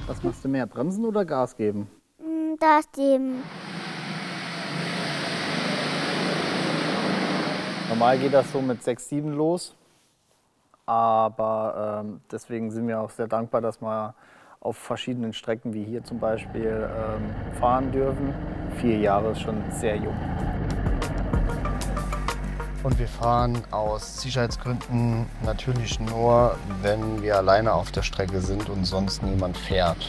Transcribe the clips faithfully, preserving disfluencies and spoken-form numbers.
Was machst du mehr, bremsen oder Gas geben? Gas geben. Normal geht das so mit sechs, sieben los. Aber ähm, deswegen sind wir auch sehr dankbar, dass wir auf verschiedenen Strecken, wie hier zum Beispiel, ähm, fahren dürfen. Vier Jahre ist schon sehr jung. Und wir fahren aus Sicherheitsgründen natürlich nur, wenn wir alleine auf der Strecke sind und sonst niemand fährt.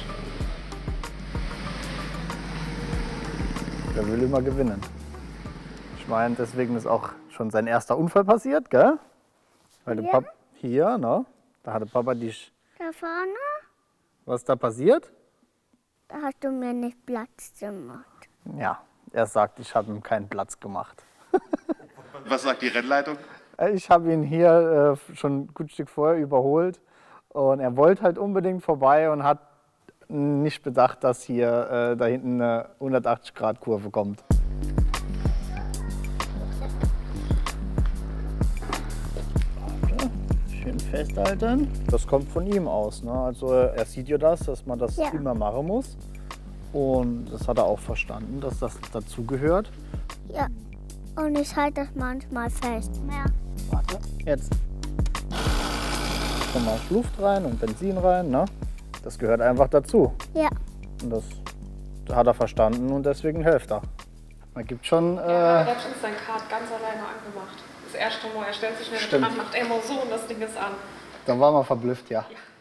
Der will immer gewinnen. Ich meine, deswegen ist auch schon sein erster Unfall passiert, gell? Weil der Ja. Pap hier, ne? Da hatte Papa dich. Da vorne, Was ist da passiert? da hast du mir nicht Platz gemacht. Ja, er sagt, ich habe ihm keinen Platz gemacht. Was sagt die Rennleitung? Ich habe ihn hier äh, schon ein gutes Stück vorher überholt und er wollte halt unbedingt vorbei und hat nicht bedacht, dass hier äh, da hinten eine hundertachtzig Grad Kurve kommt. Warte, schön festhalten. Das kommt von ihm aus. Ne? Also er sieht ja das, dass man das Ja. immer machen muss. Und das hat er auch verstanden, dass das dazugehört. Ja, und ich halte das manchmal fest. Ja. Warte, jetzt. Kommt mal Luft rein und Benzin rein, ne? Das gehört einfach dazu. Ja. Und das hat er verstanden und deswegen hilft er. Man gibt schon. Er Äh, hat letztens sein Kart ganz alleine angemacht. Das erste Mal, er stellt sich schnell Stimmt. dran, macht immer so und das Ding ist an. da waren wir verblüfft, ja. Ja.